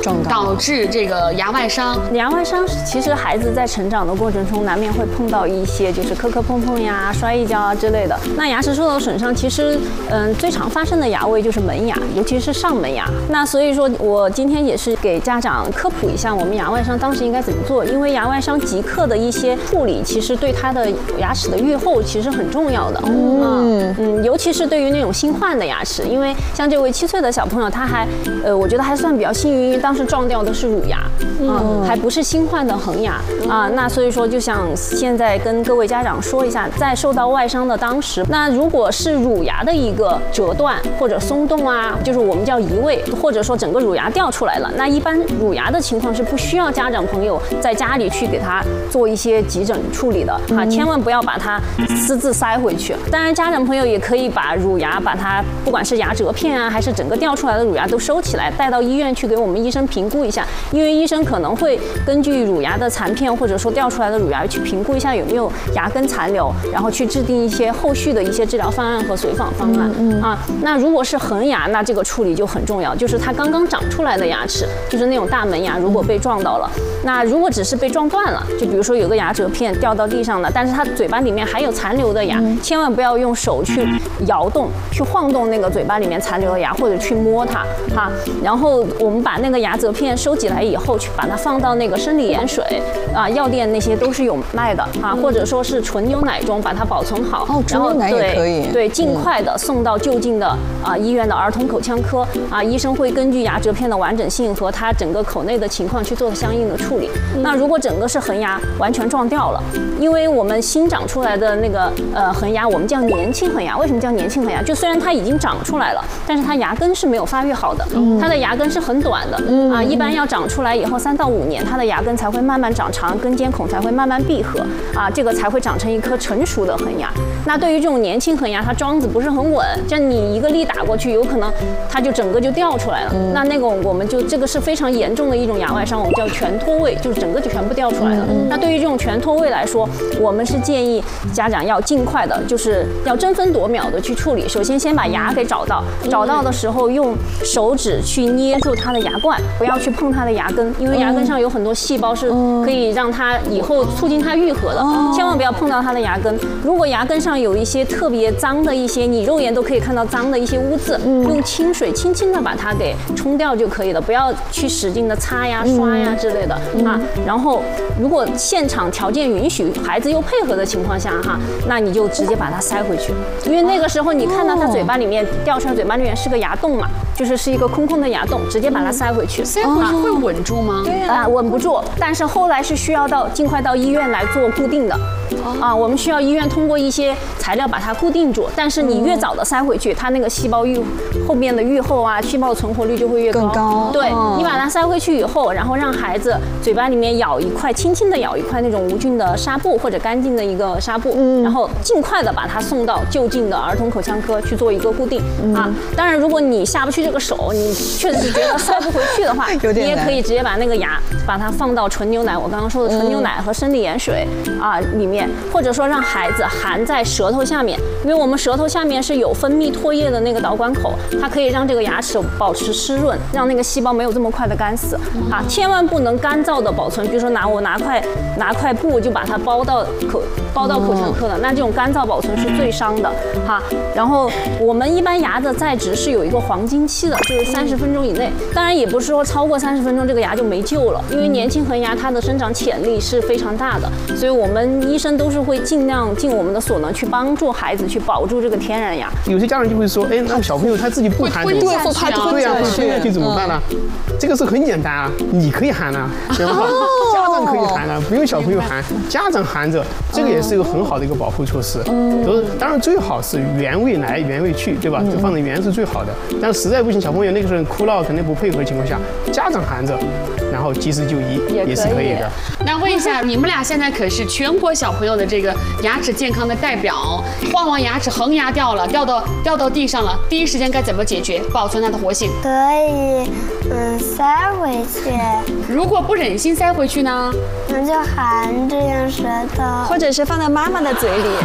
导致这个牙外伤。 牙外伤其实孩子在成长的过程中难免会碰到一些就是磕磕碰碰呀、摔一跤啊之类的。那牙齿受到损伤，其实最常发生的牙位就是门牙，尤其是上门牙。那所以说我今天也是给家长科普一下我们牙外伤当时应该怎么做，因为牙外伤即刻的一些处理，其实对他的牙齿的愈后其实很重要的。尤其是对于那种新换的牙齿，因为像这位7岁的小朋友，他还我觉得还算比较幸运，因为当时撞掉的是乳牙，还不是新换的恒牙啊。那所以说就想现在跟各位家长说一下，在受到外伤的当时，那如果是乳牙的一个折断或者松动啊，就是我们叫移位，或者说整个乳牙掉出来了，那一般乳牙的情况是不需要家长朋友在家里去给他做一些急诊处理的啊，千万不要把它私自塞回去。当然，家长朋友也可以把乳牙，把它不管是牙折片啊，还是整个掉出来的乳牙都收起来，带到医院去给我们医生评估一下，因为医生可能会根据乳牙的残片或者说掉出来的乳牙去评估一下有没有牙根残留，然后去制定一些后续的一些治疗方案和随访方案啊。那如果是恒牙，那这个处理就很重要，就是它刚刚长出来的牙齿，就是那种大门牙，如果被撞到了，那如果只是被撞断了，就比如说有个牙折片掉到地上了，但是它嘴巴里面还有残留的牙，千万不要用手去摇动、去晃动那个嘴巴里面残留的牙，或者去摸它哈。然后我们把那个牙折片收起来以后，去把它放到那个生理盐水啊，药店那些都是有卖的啊，或者说是纯牛奶中把它保存好， 纯牛奶也可以， 对，尽快的送到就近的医院的儿童口腔科啊，医生会根据牙折片的完整性和它整个口内的情况去做相应的处理。那如果整个是恒牙完全撞掉了，因为我们新长出来的那个恒牙，我们叫年轻恒牙。为什么叫年轻恒牙？就虽然它已经长出来了，但是它牙根是没有发育好的，它的牙根是很短的啊，一般要长出来以后3到5年，它的牙根才会慢慢长长，根尖孔才会慢慢闭合啊，这个才会长成一颗成熟的恒牙。那对于这种年轻恒牙，它桩子不是很稳，像你一个力打过去，有可能它就整个就掉出来了。那个我们就这个是非常严重的一种牙外伤，我们叫全脱位，就是整个就全部掉出来了。那对于这种全脱位来说，我们是建议家长要尽快的，就是要争分夺秒的去处理。首先把牙给找到，找到的时候用手指去捏住它的牙冠，不要去碰它的牙根，因为牙根上有很多细胞是可以让它以后促进它愈合的，千万不要碰到它的牙根。如果牙根上有一些特别脏的一些，你肉眼都可以看到脏的一些污渍，用清水轻轻的把它给冲掉就可以了，不要去使劲的擦呀、刷呀之类的啊。然后如果现场条件允许，孩子又配合的情况下哈，那你就直接把它塞回去，因为那个时候你看到他嘴巴里面掉出来，嘴巴里面是个牙洞嘛，是一个空空的牙洞，直接把它塞回去。 塞回去会稳住吗？ 对呀，稳不住。但是后来是需要尽快到医院来做固定的。我们需要医院通过一些材料把它固定住，但是你越早的塞回去，它那个细胞后面的愈后啊，细胞存活率就会越高。对，你把它塞回去以后，然后让孩子嘴巴里面咬一块，轻轻的咬一块那种无菌的纱布或者干净的一个纱布，然后尽快的把它送到就近的儿童口腔科去做一个固定啊。当然，如果你下不去这个手，你确实觉得塞不回去的话，你也可以直接把那个牙把它放到纯牛奶，我刚刚说的纯牛奶和生理盐水啊里面，或者说让孩子含在舌头下面，因为我们舌头下面是有分泌唾液的那个导管口，它可以让这个牙齿保持湿润，让那个细胞没有这么快的干死啊，千万不能干燥的保存。比如说拿块布就把它包到口腔科的，那这种干燥保存是最伤的哈。然后我们一般牙的在植是有一个黄金期的，就是30分钟以内。当然也不是说超过30分钟这个牙就没救了，因为年轻恒牙它的生长潜力是非常大的，所以我们医生都是会尽量尽我们的所能去帮助孩子去保住这个天然牙。 有些家长就会说，哎，那小朋友他自己不含怎么办？对呀，会吞下去怎么办呢？这个是很简单啊，你可以含啊，对吧？家长可以含啊，不用小朋友含，家长含着，这个也是一个很好的一个保护措施。当然最好是原位来原位去，对吧？就放在原是最好的。但实在不行，小朋友那个时候哭闹肯定不配合的情况下，家长含着，然后及时就医也是可以的。 那问一下，你们俩现在可是全国小朋友的这个牙齿健康的代表，旺牙齿恒牙掉了，掉到地上了，第一时间该怎么解决，保存它的活性？ 可以，塞回去。 如果不忍心塞回去呢？ 那就含着用舌头， 或者是放在妈妈的嘴里。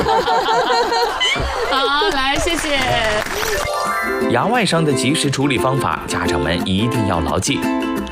好，来，谢谢。 牙外伤的及时处理方法，家长们一定要牢记。